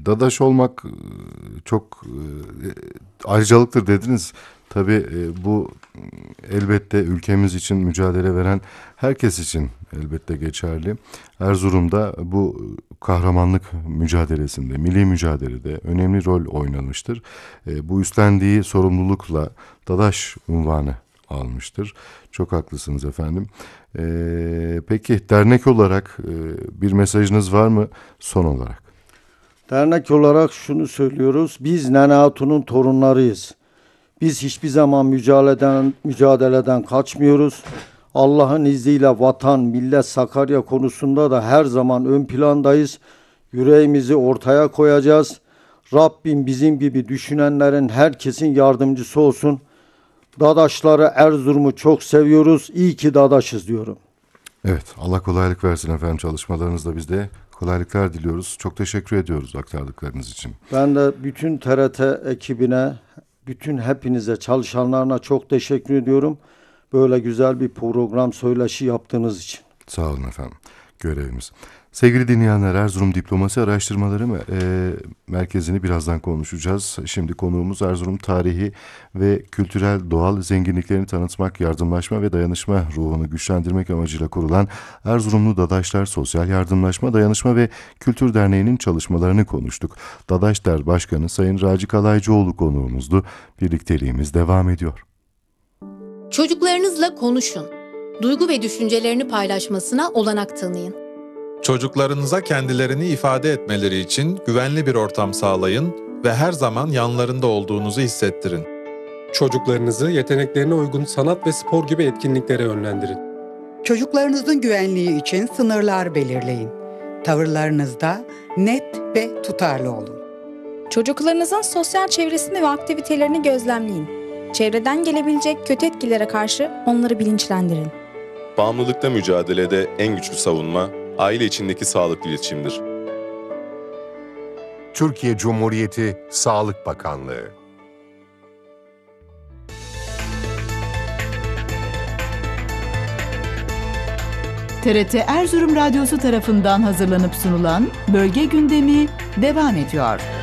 Dadaş olmak çok ayrıcalıktır dediniz. Tabii bu elbette ülkemiz için mücadele veren herkes için elbette geçerli. Erzurum'da bu kahramanlık mücadelesinde, milli mücadelede önemli rol oynamıştır. Bu üstlendiği sorumlulukla Dadaş unvanı almıştır. Çok haklısınız efendim. Peki dernek olarak bir mesajınız var mı son olarak? Dernek olarak şunu söylüyoruz. Biz Nene Hatun'un torunlarıyız. Biz hiçbir zaman mücadeleden kaçmıyoruz. Allah'ın izniyle vatan, millet, Sakarya konusunda da her zaman ön plandayız. Yüreğimizi ortaya koyacağız. Rabbim bizim gibi düşünenlerin herkesin yardımcısı olsun. Dadaşları, Erzurum'u çok seviyoruz. İyi ki dadaşız diyorum. Evet, Allah kolaylık versin efendim, çalışmalarınızda biz de kolaylıklar diliyoruz. Çok teşekkür ediyoruz aktardıklarınız için. Ben de bütün TRT ekibine, bütün hepinize, çalışanlarına çok teşekkür ediyorum. Böyle güzel bir program söyleşi yaptığınız için. Sağ olun efendim, görevimiz. Sevgili dinleyenler, Erzurum Diplomasi Araştırmaları Merkezi'ni birazdan konuşacağız. Şimdi konuğumuz Erzurum tarihi ve kültürel doğal zenginliklerini tanıtmak, yardımlaşma ve dayanışma ruhunu güçlendirmek amacıyla kurulan Erzurumlu Dadaşlar Sosyal Yardımlaşma, Dayanışma ve Kültür Derneği'nin çalışmalarını konuştuk. Dadaşlar Başkanı Sayın Raci Kalaycıoğlu konuğumuzdu. Birlikteliğimiz devam ediyor. Çocuklarınızla konuşun. Duygu ve düşüncelerini paylaşmasına olanak tanıyın. Çocuklarınıza kendilerini ifade etmeleri için güvenli bir ortam sağlayın ve her zaman yanlarında olduğunuzu hissettirin. Çocuklarınızı yeteneklerine uygun sanat ve spor gibi etkinliklere yönlendirin. Çocuklarınızın güvenliği için sınırlar belirleyin. Tavırlarınızda net ve tutarlı olun. Çocuklarınızın sosyal çevresini ve aktivitelerini gözlemleyin. Çevreden gelebilecek kötü etkilere karşı onları bilinçlendirin. Bağımlılıkla mücadelede en güçlü savunma, aile içindeki sağlıklı iletişimdir. Türkiye Cumhuriyeti Sağlık Bakanlığı. TRT Erzurum Radyosu tarafından hazırlanıp sunulan Bölge Gündemi devam ediyor.